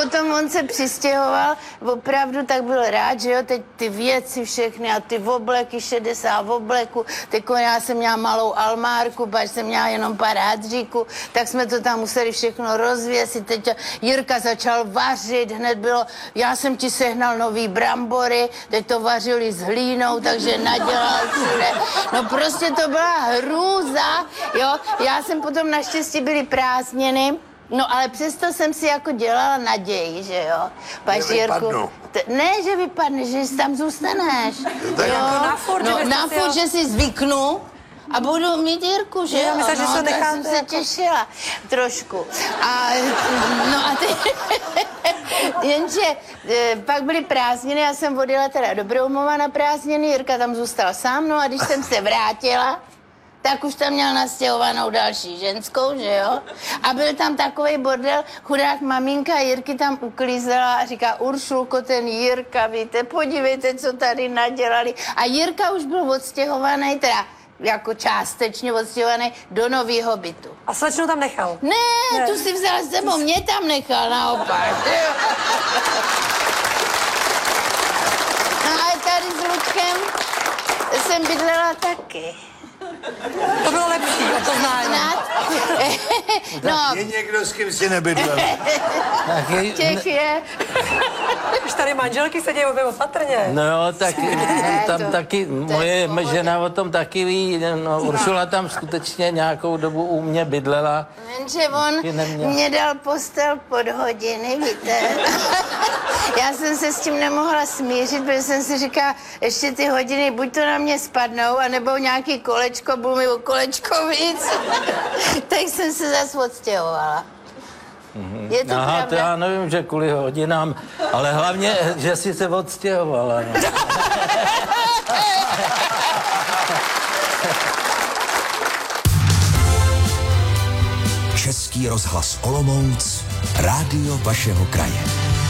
potom on se přistěhoval, opravdu tak byl rád, že jo, teď ty věci všechny a ty obleky, 60 obleků, teď já jsem měla malou almárku, pač jsem měla jenom pár hadříků, tak jsme to tam museli všechno rozvěsit, teď Jirka začal vařit, hned bylo, já jsem ti sehnal nový brambory, teď to vařili s hlínou, takže nadělal všude. No prostě to byla hrůza, jo, já jsem potom naštěstí byly prázdniny, no ale přesto jsem si jako dělala naději, že jo. Pač Jirku, ne, že vypadne, že tam zůstaneš. Jo, na furt, že si zvyknu a budu mít Jirku, že jo. Myslím, že se necháte. Jsem se těšila trošku. A, no a ty, jenže pak byly prázdniny, já jsem odjela teda do Broumova na prázdniny, Jirka tam zůstal sám, no a když jsem se vrátila, tak už tam měl nastěhovanou další ženskou, že jo? A byl tam takovej bordel, chudák maminka Jirky tam uklízela a říká, Uršulko, ten Jirka, víte, podívejte, co tady nadělali. A Jirka už byl odstěhovaný, teda jako částečně odstěhovaný do nového bytu. A slečnu tam nechal? Ne, tu si vzal s sebou, mě tam nechal naopak. No a tady s Luďkem jsem bydlela taky. To bylo lepší, o to znání. No. Je někdo, s kým si nebydlel? Těch je. Už tady manželky se dějí opatrně. No jo, tak tam taky, moje žena o tom taky ví, no Uršula tam skutečně nějakou dobu u mě bydlela. Jenže on mě dal postel pod hodiny, víte. Já jsem se s tím nemohla smířit, protože jsem si říkala, ještě ty hodiny buď to na mě spadnou, anebo nějaký kolečko, budu mi o kolečko víc. Tak jsem se zase odstěhovala. Je to Aha, pravda? to já nevím, že kvůli hodinám, ale hlavně, že jsi se odstěhovala. No. Český rozhlas Olomouc, rádio vašeho kraje.